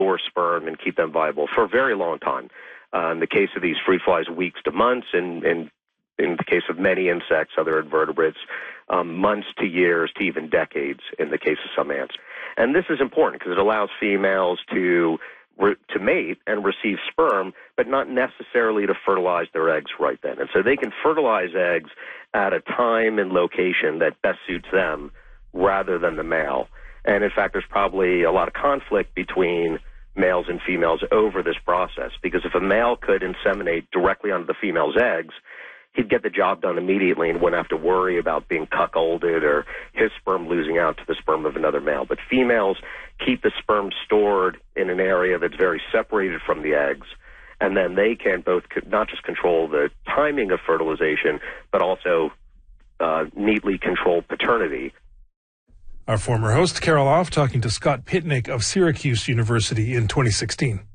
store sperm and keep them viable for a very long time. In the case of these fruit flies, weeks to months, and in the case of many insects, other invertebrates, months to years to even decades in the case of some ants. And this is important because it allows females to mate and receive sperm, but not necessarily to fertilize their eggs right then. And so they can fertilize eggs at a time and location that best suits them rather than the male. And in fact, there's probably a lot of conflict between males and females over this process, because if a male could inseminate directly onto the female's eggs, he'd get the job done immediately and wouldn't have to worry about being cuckolded or his sperm losing out to the sperm of another male. But females keep the sperm stored in an area that's very separated from the eggs, and then they can both not just control the timing of fertilization, but also neatly control paternity. Our former host, Carol Off, talking to Scott Pitnick of Syracuse University in 2016.